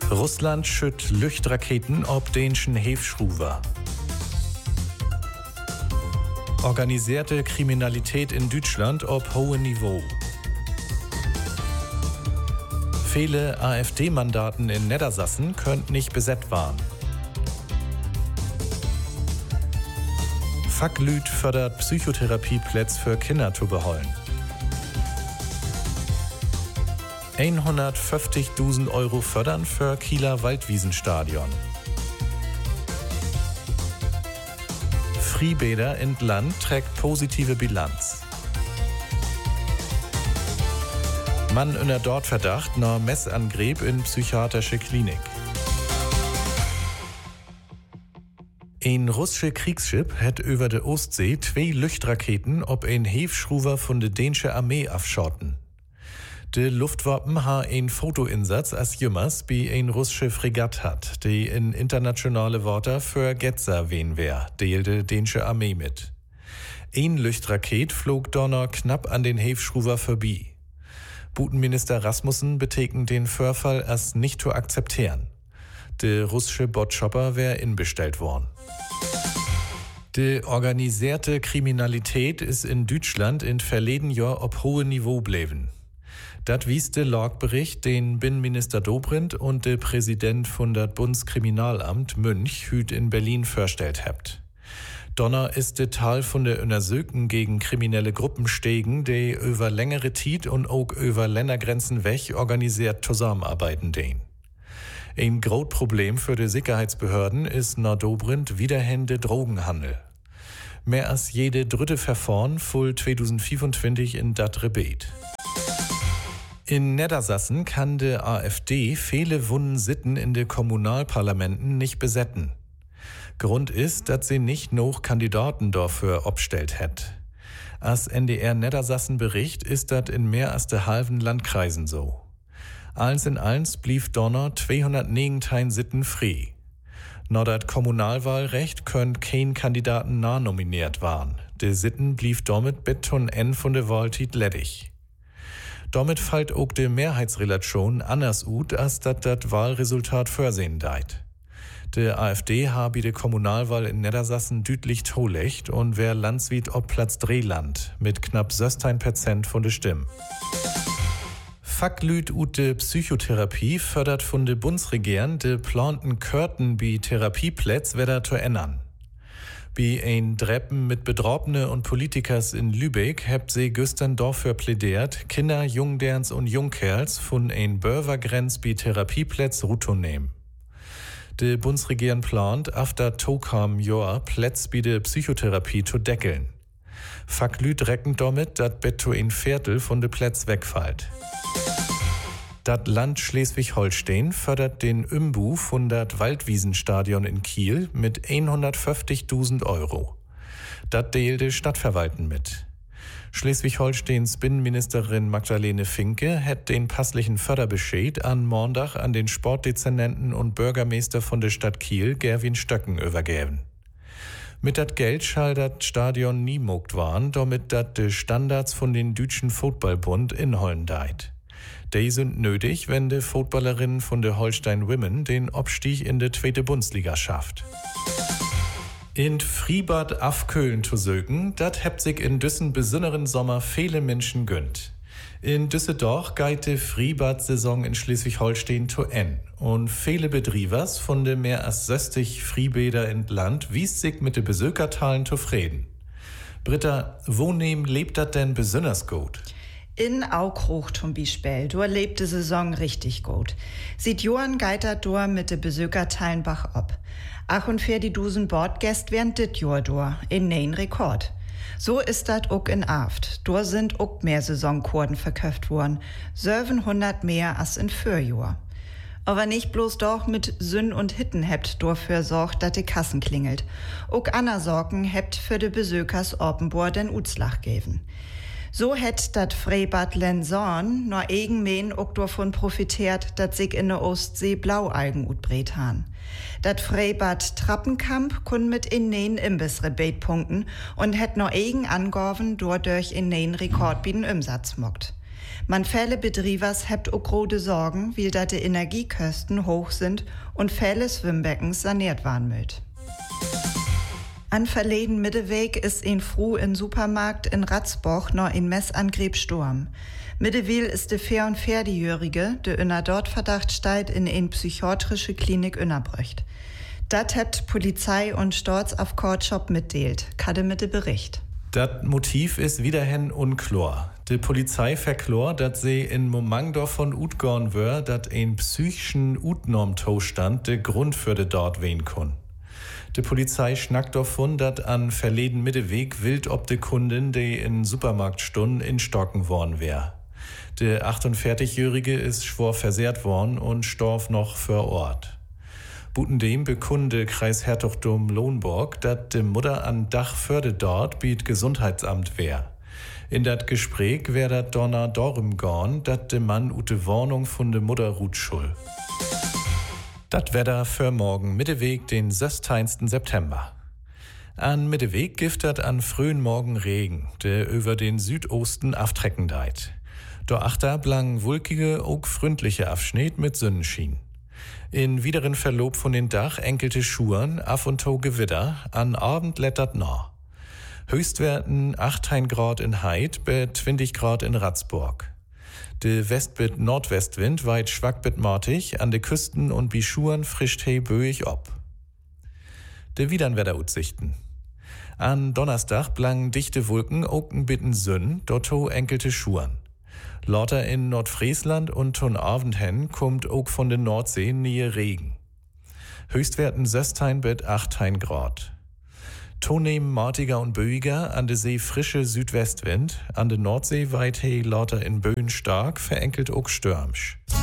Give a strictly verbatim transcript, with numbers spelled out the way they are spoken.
Russland schütt Lüchtraketen ob dänischen Hefschruwer. Organisierte Kriminalität in Deutschland ob hohem Niveau. Viele AfD-Mandaten in Niedersachsen könnten nicht besetzt waren. Facklüt fördert Psychotherapieplätze für Kinder zu beholen. hundertfünfzigtausend Euro fördern für Kieler Waldwiesenstadion. Freibäder in Land trägt positive Bilanz. Mann unter dort Verdacht nach Messangriff in psychiatrische Klinik. Ein russisches Kriegsschiff hat über der Ostsee zwei Lüchtraketen ob ein Hefschruwer von der dänischen Armee abschotten. De Luftwaffen ha ein Fotoinsatz als jümmers bei ein russische Fregatt hat, die in internationale Worte für Getzer wen wär, deelte dänische Armee mit. Ein Lüchtraket flog donner knapp an den Hefschruwer vorbei. Butenminister Rasmussen betekent den Vorfall als nicht zu akzeptieren. De russische Botschopper wär inbestellt worden. Die organisierte Kriminalität ist in Deutschland in verleden Jahr ob hohem Niveau bleiben. Das wies der Log-Bericht, den Binnenminister Dobrindt und der Präsident von das Bundeskriminalamt Münch hüt in Berlin vorstellt habt. Donner ist der Teil von der Untersuchung gegen kriminelle Gruppen stegen, die über längere Zeit und auch über Ländergrenzen weg organisiert zusammenarbeiten den. Ein großes Problem für die Sicherheitsbehörden ist nach Dobrindt wiederhände Drogenhandel. Mehr als jede dritte Verfahren voll zwanzig fünfundzwanzig in dat Rebet. In Niedersachsen kann die AfD viele wunden Sitten in den Kommunalparlamenten nicht besetzen. Grund ist, dass sie nicht noch Kandidaten dafür obstellt hat. Als N D R Niedersachsen bericht, ist das in mehr als der halben Landkreisen so. Eins in eins blieb Donner zweihundertneunzehn Sitten frei. Nach das Kommunalwahlrecht können kein Kandidaten nachnominiert waren. Die Sitten blieb damit bis zum Ende von der Wahltit ledig. Damit fällt auch die Mehrheitsrelation anders ut, als dat das Wahlresultat vorsehen deit. Die AfD habe die Kommunalwahl in Niedersachsen deutlich tolecht und wär landswiet ob Platz drei Land mit knapp sechzehn Prozent von der Stimmen. Facklüt ut de Psychotherapie fördert von de Bundesregierung de planten Körten bi Therapieplätz weder zu ändern. Bei ein Treppen mit Betroffene und Politikers in Lübeck habt sie gestern dafür plädiert, Kinder, Jungderns und Jungkerls von ein Börvergrenz bei Therapieplätz Ruto nehmen. Die Bundesregierung plant, after Tokam Jahr Plätz bei der Psychotherapie zu deckeln. Facklüt recken damit, dat betto ein Viertel von de Plätz wegfällt. Das Land Schleswig-Holstein fördert den Umbau von das Waldwiesenstadion in Kiel mit hundertfünfzigtausend Euro. Das deelte Stadtverwalten mit. Schleswig-Holsteins Binnenministerin Magdalene Finke hat den passlichen Förderbescheid an Montag an den Sportdezernenten und Bürgermeister von der Stadt Kiel, Gerwin Stöcken, übergeben. Mit dat Geld schall dat Stadion nie mogt waren, damit dat de Standards von den Deutschen Footballbund inhollen deit. Die sind nötig, wenn die Footballerinnen von der Holstein Women den Abstieg in die zweite Bundesliga schafft. In Freibad Afköln zu sögen, dat hebt sich in düssen besonderen Sommer viele Menschen gönnt. In Düsseldorf geht die Freibad-Saison in Schleswig-Holstein zu Ende und viele Betriebers von den mehr als sechzig Freibäder in Land wies sich mit den Besuchertalen zufrieden. Britta, wo nehm lebt dat denn besonders gut? In Aukruch zum Beispiel, dort lebt die Saison richtig gut. Sieht Johann Geiter dort mit de Besökerteilen Bach ab. Ach und für die Dusen Bordgäst während dit Jahr dort, in nein Rekord. So ist dat ook in Aft. Dort sind ook mehr Saisonkurden verköft worden. siebenhundert mehr als in Vorjahr. Aber nicht bloß doch mit Sünn und Hitten hebt dafür sorgt, dat die Kassen klingelt. Ook Anna Sorgen hebt für de Besökers Oppenbohr den Utslach geben. So hätt dat Freibad Lenzorn nur eigenmähen ook davon profitiert, dat sich in der Ostsee Blaualgen utbret han. Dat Freibad Trappenkamp kun mit in neun Imbissrebet punkten und hätt nur eigen angeworfen, dadurch in neun Rekord bieden Umsatz mockt. Man viele Betriebers hebt auch große Sorgen, weil da die Energiekosten hoch sind und viele Schwimmbecken saniert waren müssen. An verleden Mitteweg ist ein Fru in Supermarkt in Ratzboch noch ein Messangriff Sturm. Mittewil ist der vierundvierzigjährige, der in dort Verdacht steht, in eine psychiatrische Klinik innerbrücht. Dat hat Polizei und Storz auf Courtshop mitdeelt, kadde mit dem Bericht. Das Motiv ist wiederhin unklar. Die Polizei verklor, dass sie in Moment davon utgorn wär, dass ein psychischen Utnormtostand der Grund für de dort wehen kann. Die Polizei schnackt davon, dass an verleden Mitteweg wild ob de Kundin, die in Supermarktstunden in Stocken worden wär. Der achtundvierzigjährige ist schwor versehrt worden und storf noch vor Ort. Butendem bekunde Kreisherzogtum Lohmborg, dass de Mutter an Dach förde dort biet Gesundheitsamt wär. In dat Gespräch wär dat Donner dorum gorn, dat de Mann ute Warnung von de Mutter ruht schul. Dat Wetter für morgen Mitteweg, den sechzehnten September. An Mitteweg giftert an frühen Morgen Regen, der über den Südosten aftrecken deit. Do achter blang wulkige, auch freundliche Abschnitt mit Sonnenschien. In wideren Verlob von den Dach enkelte Schuren, af und to Gewitter, an Abend lettert nah. Höchstwerten achtzehn Grad in Heid, bei zwanzig Grad in Ratzburg. De Westbit Nordwestwind weit schwackbit martig, an de Küsten und bi Schuren frischt he böig ob. De Widernwetteraussichten. An Donnerstag blang dichte Wolken oken bitten Sünn, dotto enkelte Schuren. Lauter in Nordfriesland und ton Abend hen kommt ook von der Nordsee nähe Regen. Höchstwerten sechzehn bis achtzehn Grad. Tonehm martiger und böiger, an der See frische Südwestwind, an der Nordsee weit he lauter in Böen stark, verenkelt ook stürmisch.